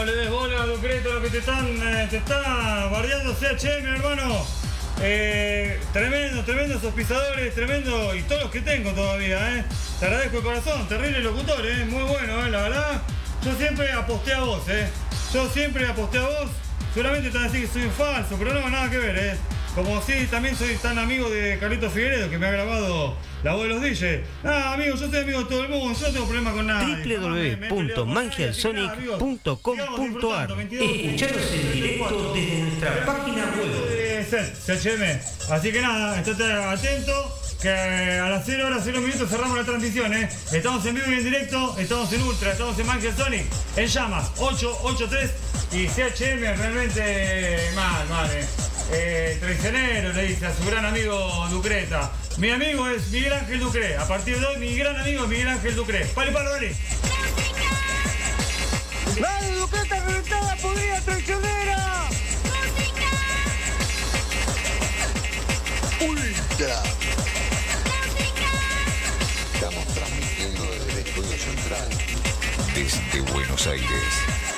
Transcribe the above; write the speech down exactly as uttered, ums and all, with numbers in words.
No le des bola a Ducreto, lo que te están, eh, te está bardeando C H M, hermano. Eh, tremendo, tremendos auspiciadores, tremendo, y todos los que tengo todavía, eh. Te agradezco de corazón, terrible locutor, eh. Muy bueno, eh, la verdad. Yo siempre aposté a vos, eh. Yo siempre aposté a vos. Solamente te van a decir que soy un falso, pero no, nada que ver, eh. Como si también soy tan amigo de Carlitos Figueredo, que me ha grabado la voz de los D J. Ah, amigo, yo soy amigo de todo el mundo, yo no tengo problema con nadie. doble u doble u doble u punto mangiasonic punto com punto a r. Escucharos en directo desde nuestra página web. C H M. Así que nada, estate atento, que a las cero horas cero minutos cerramos la transmisión, ¿eh? Estamos en vivo y en directo, estamos en Ultra, estamos en Mangia Sonic, en llamas, ocho ocho tres, y C H M realmente mal, mal, ¿eh? Eh, traicionero, le dice a su gran amigo Ducreta. Mi amigo es Miguel Ángel Ducre. A partir de hoy, mi gran amigo es Miguel Ángel Ducre. Pali, palo, dale. ¡Dale, Ducreta, reventada, podrida, traicionera! Ultra. Estamos transmitiendo desde el estudio central, desde Buenos Aires.